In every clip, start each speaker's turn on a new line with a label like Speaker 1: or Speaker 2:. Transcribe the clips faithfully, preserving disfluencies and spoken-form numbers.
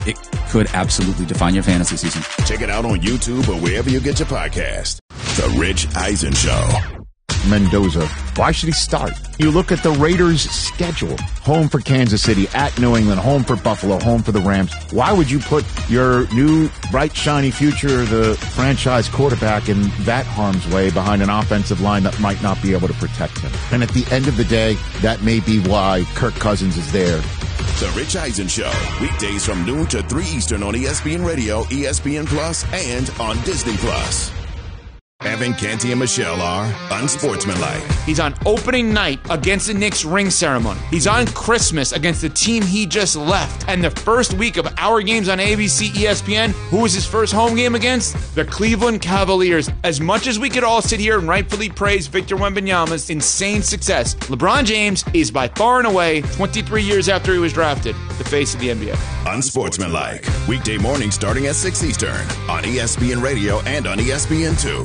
Speaker 1: it could absolutely define your fantasy season.
Speaker 2: Check it out on YouTube or wherever you get your podcast. The Rich Eisen Show.
Speaker 3: Mendoza, why should he start? You look at the Raiders' schedule. Home for Kansas City, at New England, home for Buffalo, home for the Rams. Why would you put your new bright, shiny future, the franchise quarterback, in that harm's way behind an offensive line that might not be able to protect him? And at the end of the day, that may be why Kirk Cousins is there.
Speaker 2: The Rich Eisen Show, weekdays from noon to three Eastern on E S P N Radio, E S P N Plus, and on Disney Plus. Evan, Canty, and Michelle are unsportsmanlike.
Speaker 4: He's on opening night against the Knicks ring ceremony. He's on Christmas against the team he just left. And the first week of our games on A B C, E S P N, who was his first home game against? The Cleveland Cavaliers. As much as we could all sit here and rightfully praise Victor Wembanyama's insane success, LeBron James is by far and away, twenty-three years after he was drafted, the face of the N B A.
Speaker 2: Unsportsmanlike. Weekday morning starting at six Eastern on E S P N Radio and on E S P N two.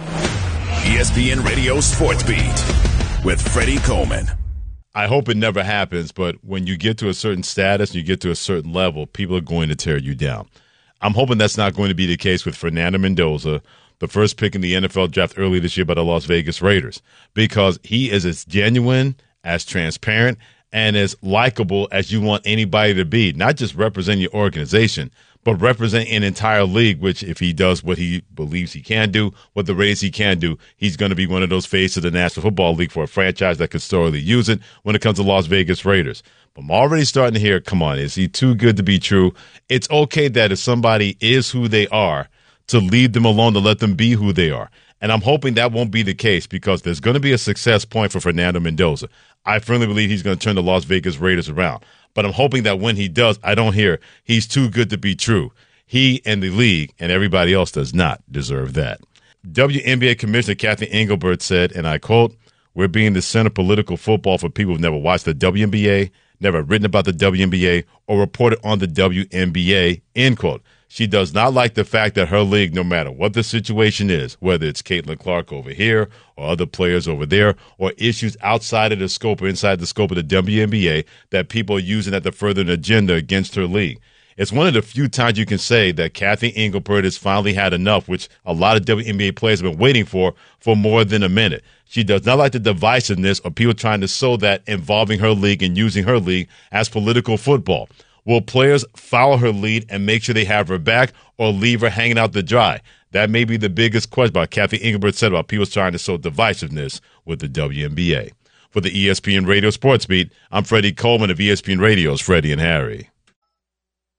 Speaker 2: E S P N Radio Sports Beat with Freddie Coleman.
Speaker 5: I hope it never happens, but when you get to a certain status and you get to a certain level, people are going to tear you down. I'm hoping that's not going to be the case with Fernando Mendoza, the first pick in the N F L draft early this year by the Las Vegas Raiders, because he is as genuine, as transparent, and as likable as you want anybody to be, not just representing your organization, but represent an entire league, which if he does what he believes he can do, what the Raiders he can do, he's going to be one of those faces of the National Football League for a franchise that could thoroughly use it when it comes to Las Vegas Raiders. But I'm already starting to hear, come on, is he too good to be true? It's okay that if somebody is who they are, to leave them alone, to let them be who they are. And I'm hoping that won't be the case because there's going to be a success point for Fernando Mendoza. I firmly believe he's going to turn the Las Vegas Raiders around. But I'm hoping that when he does, I don't hear he's too good to be true. He and the league and everybody else does not deserve that. W N B A Commissioner Kathy Engelbert said, and I quote, "We're being the center of political football for people who've never watched the W N B A, never written about the W N B A, or reported on the W N B A," end quote. She does not like the fact that her league, no matter what the situation is, whether it's Caitlin Clark over here or other players over there, or issues outside of the scope or inside the scope of the W N B A, that people are using that to further an agenda against her league. It's one of the few times you can say that Kathy Engelbert has finally had enough, which a lot of W N B A players have been waiting for for more than a minute. She does not like the divisiveness of people trying to sow that involving her league and using her league as political football. Will players follow her lead and make sure they have her back or leave her hanging out to dry? That may be the biggest question about Kathy Engelbert said about people trying to sow divisiveness with the W N B A. For the E S P N Radio Sports Beat, I'm Freddie Coleman of E S P N Radio's Freddie and Harry.